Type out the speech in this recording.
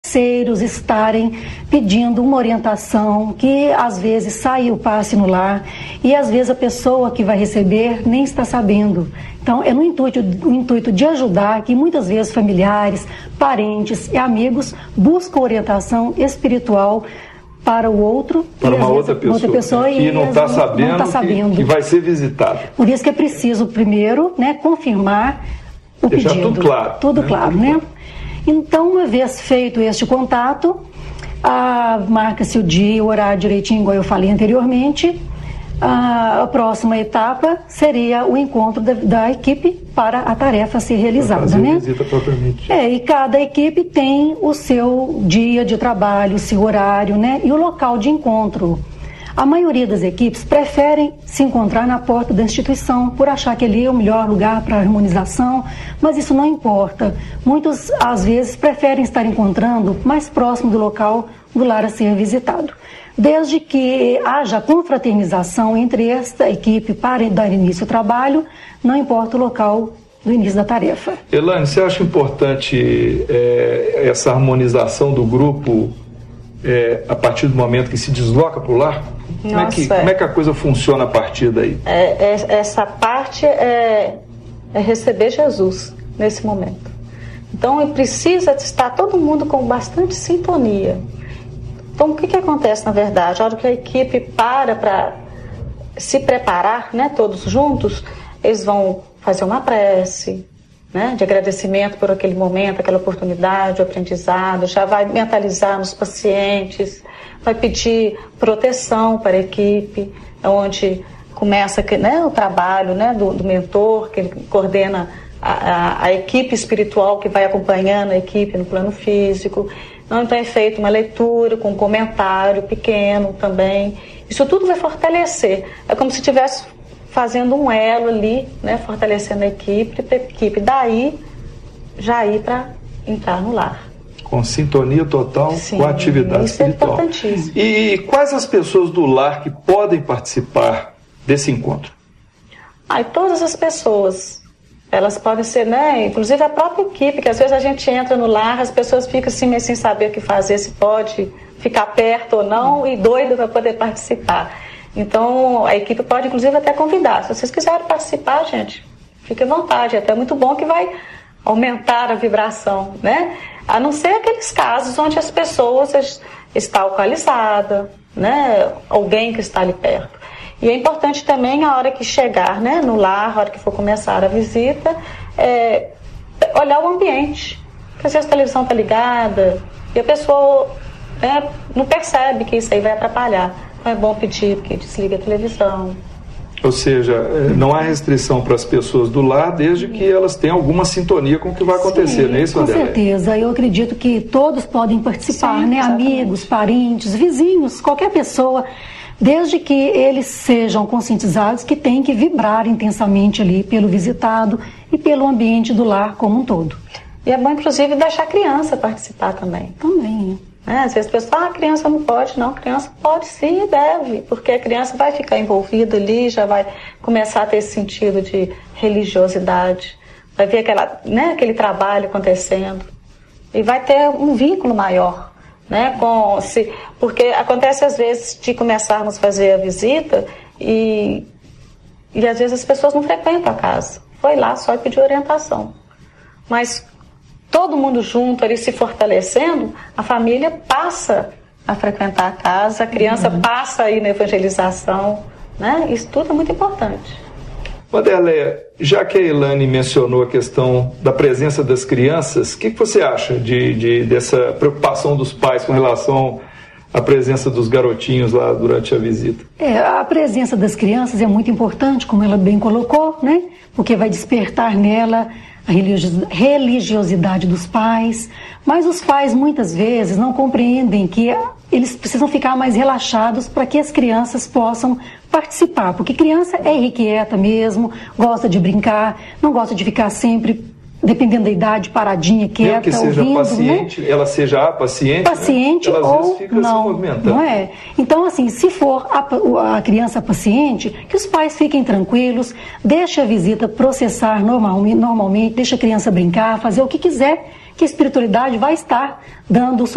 parceiros estarem pedindo uma orientação, que às vezes sai o passe no lar e às vezes a pessoa que vai receber nem está sabendo. Então é no intuito de ajudar que muitas vezes familiares, parentes e amigos buscam orientação espiritual para o outro, para uma outra pessoa e não está sabendo, que vai ser visitado. Por isso que é preciso primeiro, né, confirmar o deixar pedido. Tudo claro. Tudo claro, né? Então, uma vez feito este contato, marca-se o dia e o horário direitinho, igual eu falei anteriormente. A próxima etapa seria o encontro da equipe para a tarefa ser realizada, fazer né? Visita propriamente. E cada equipe tem o seu dia de trabalho, o seu horário, né? E o local de encontro. A maioria das equipes preferem se encontrar na porta da instituição por achar que ali é o melhor lugar para a harmonização, mas isso não importa. Muitos, às vezes, preferem estar encontrando mais próximo do local do lar a ser visitado. Desde que haja confraternização entre esta equipe para dar início ao trabalho, não importa o local do início da tarefa. Elaine, você acha importante essa harmonização do grupo a partir do momento que se desloca para o lar? Como é que a coisa funciona a partir daí? Essa parte é receber Jesus nesse momento. Então precisa estar todo mundo com bastante sintonia. Então o que acontece na verdade? A hora que a equipe para se preparar, né, todos juntos, eles vão fazer uma prece, né, de agradecimento por aquele momento, aquela oportunidade, o aprendizado, já vai mentalizar nos pacientes, vai pedir proteção para a equipe, onde começa, né, o trabalho, né, do mentor, que ele coordena a equipe espiritual que vai acompanhando a equipe no plano físico. Então é feita uma leitura com um comentário pequeno também. Isso tudo vai fortalecer. É como se estivesse fazendo um elo ali, né, fortalecendo a equipe, daí já ir para entrar no lar. Com sintonia total. Sim, com a atividade espiritual. É importantíssimo. E quais as pessoas do lar que podem participar desse encontro? Todas as pessoas. Elas podem ser, né, inclusive a própria equipe, que às vezes a gente entra no lar, as pessoas ficam assim, meio sem saber o que fazer, se pode ficar perto ou não, e doido para poder participar. Então, a equipe pode, inclusive, até convidar. Se vocês quiserem participar, gente, fique à vontade. É até muito bom que vai aumentar a vibração, né? A não ser aqueles casos onde as pessoas estão alcoolizadas, né? Alguém que está ali perto. E é importante também, a hora que chegar, né, no lar, a hora que for começar a visita, olhar o ambiente. Porque às vezes a televisão está ligada e a pessoa não percebe que isso aí vai atrapalhar. Então é bom pedir que desligue a televisão. Ou seja, não há restrição para as pessoas do lar, desde que elas tenham alguma sintonia com o que vai acontecer, não é isso, André? Com certeza, eu acredito que todos podem participar, né? Amigos, parentes, vizinhos, qualquer pessoa, desde que eles sejam conscientizados que tem que vibrar intensamente ali pelo visitado e pelo ambiente do lar como um todo. E é bom, inclusive, deixar a criança participar também. Também. Às vezes a pessoa a criança não pode. Não, a criança pode sim e deve, porque a criança vai ficar envolvida ali, já vai começar a ter esse sentido de religiosidade, vai ver aquele trabalho acontecendo e vai ter um vínculo maior, né, porque acontece às vezes de começarmos a fazer a visita e às vezes as pessoas não frequentam a casa, foi lá só e pediu orientação, mas todo mundo junto ali se fortalecendo, a família passa a frequentar a casa, a criança passa aí na evangelização, né? Isso tudo é muito importante. Wanderleia, já que a Elaine mencionou a questão da presença das crianças, o que você acha dessa preocupação dos pais com relação à presença dos garotinhos lá durante a visita? A presença das crianças é muito importante, como ela bem colocou, né? Porque vai despertar nela a religiosidade dos pais, mas os pais muitas vezes não compreendem que eles precisam ficar mais relaxados para que as crianças possam participar, porque criança é irrequieta mesmo, gosta de brincar, não gosta de ficar sempre, dependendo da idade, paradinha, quieta, que seja ouvindo, paciente, né? Ela seja paciente, paciente, né? Ela, ou às vezes fica não, se movimentando. não é? Então, assim, se for a criança paciente, que os pais fiquem tranquilos, deixe a visita processar normalmente, deixe a criança brincar, fazer o que quiser, que a espiritualidade vai estar dando